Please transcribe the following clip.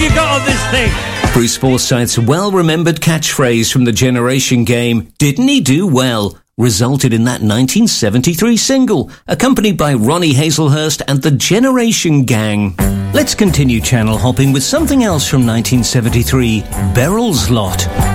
you got on this thing? Bruce Forsyth's well-remembered catchphrase from the Generation game, "Didn't he do well?" resulted in that 1973 single, accompanied by Ronnie Hazelhurst and the Generation Gang. Let's continue channel hopping with something else from 1973, Beryl's Lot.